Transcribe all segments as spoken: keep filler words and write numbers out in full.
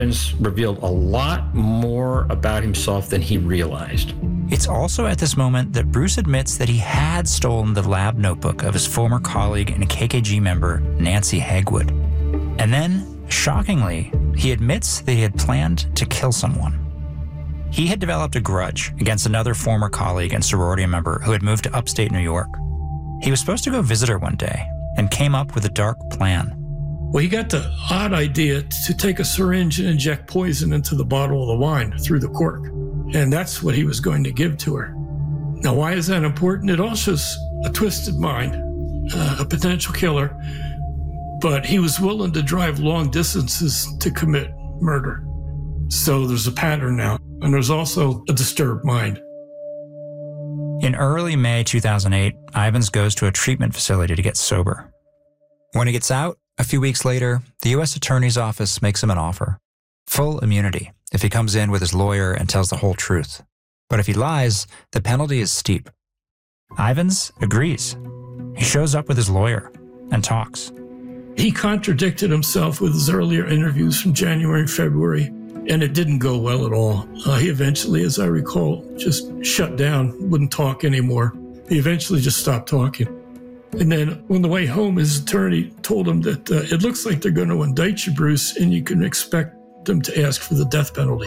Ivins revealed a lot more about himself than he realized. It's also at this moment that Bruce admits that he had stolen the lab notebook of his former colleague and K K G member, Nancy Hagwood. And then, shockingly, he admits that he had planned to kill someone. He had developed a grudge against another former colleague and sorority member who had moved to upstate New York. He was supposed to go visit her one day and came up with a dark plan. Well, he got the odd idea to take a syringe and inject poison into the bottle of the wine through the cork. And that's what he was going to give to her. Now, why is that important? It all shows a twisted mind, uh, a potential killer, but he was willing to drive long distances to commit murder. So there's a pattern now, and there's also a disturbed mind. In early May two thousand eight, Ivins goes to a treatment facility to get sober. When he gets out, a few weeks later, the U S Attorney's Office makes him an offer. Full immunity if he comes in with his lawyer and tells the whole truth. But if he lies, the penalty is steep. Ivins agrees. He shows up with his lawyer and talks. He contradicted himself with his earlier interviews from January and February, and it didn't go well at all. Uh, he eventually, as I recall, just shut down, wouldn't talk anymore. He eventually just stopped talking. And then on the way home, his attorney told him that uh, it looks like they're going to indict you, Bruce, and you can expect them to ask for the death penalty.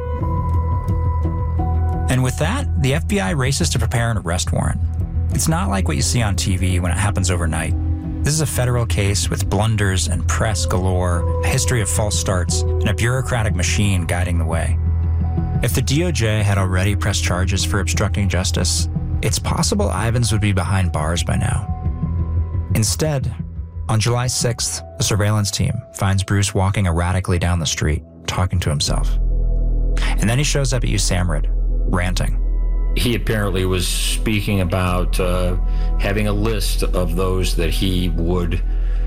And with that, the F B I races to prepare an arrest warrant. It's not like what you see on T V when it happens overnight. This is a federal case with blunders and press galore, a history of false starts, and a bureaucratic machine guiding the way. If the D O J had already pressed charges for obstructing justice, it's possible Ivins would be behind bars by now. Instead, on July sixth, a surveillance team finds Bruce walking erratically down the street, talking to himself. And then he shows up at USAMRIID, ranting. He apparently was speaking about uh, having a list of those that he would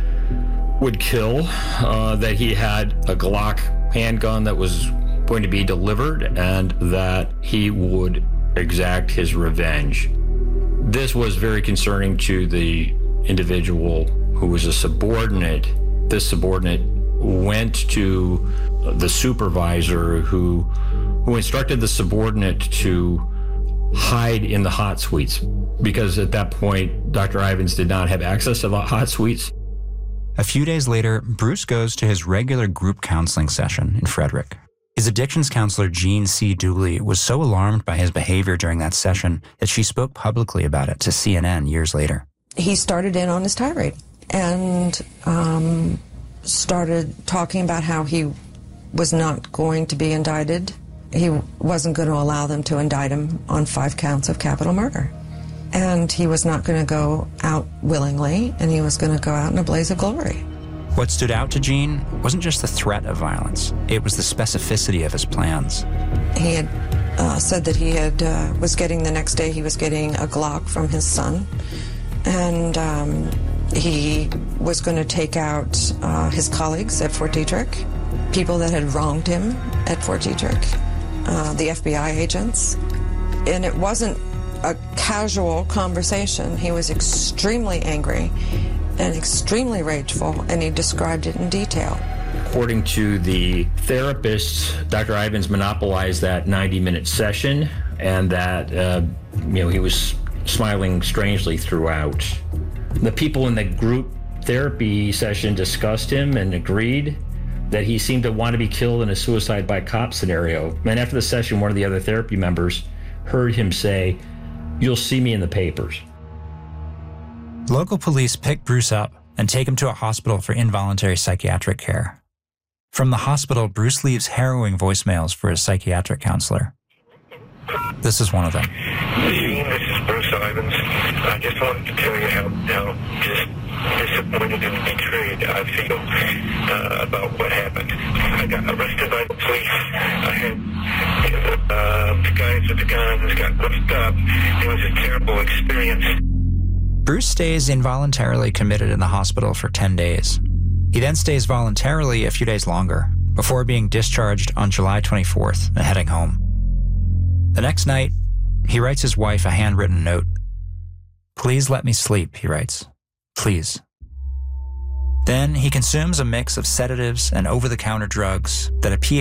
would kill, uh, that he had a Glock handgun that was going to be delivered, and that he would exact his revenge. This was very concerning to the individual who was a subordinate. This subordinate went to the supervisor who who instructed the subordinate to hide in the hot suites, because at that point, Doctor Ivins did not have access to the hot suites. A few days later, Bruce goes to his regular group counseling session in Frederick. His addictions counselor, Jean C. Dooley, was so alarmed by his behavior during that session that she spoke publicly about it to C N N years later. He started in on his tirade and um, started talking about how he was not going to be indicted. He wasn't going to allow them to indict him on five counts of capital murder. And he was not going to go out willingly, and he was going to go out in a blaze of glory. What stood out to Jean wasn't just the threat of violence. It was the specificity of his plans. He had uh, said that he had uh, was getting, the next day, he was getting a Glock from his son. And um, he was going to take out uh, his colleagues at Fort Detrick, people that had wronged him at Fort Detrick, uh, the F B I agents. And it wasn't a casual conversation. He was extremely angry and extremely rageful, and he described it in detail. According to the therapists, Doctor Ivins monopolized that ninety-minute session, and that uh, you know he was smiling strangely throughout. The people in the group therapy session discussed him and agreed that he seemed to want to be killed in a suicide by cop scenario. And after the session, one of the other therapy members heard him say, "You'll see me in the papers." Local police pick Bruce up and take him to a hospital for involuntary psychiatric care. From the hospital, Bruce leaves harrowing voicemails for his psychiatric counselor. This is one of them. Gene, this is Bruce Ivins. I just wanted to tell you how, how just disappointed and betrayed I feel uh, about what happened. I got arrested by the police. I had uh, the guys with the guns got whipped up. It was a terrible experience. Bruce stays involuntarily committed in the hospital for ten days. He then stays voluntarily a few days longer, before being discharged on July twenty-fourth and heading home. The next night, he writes his wife a handwritten note. "Please let me sleep," he writes. "Please." Then he consumes a mix of sedatives and over-the-counter drugs that a P